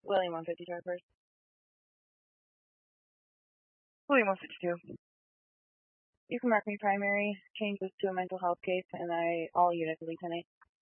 William 152 first. William 152. You can mark me primary, change this to a mental health case, and all units will be 10-8.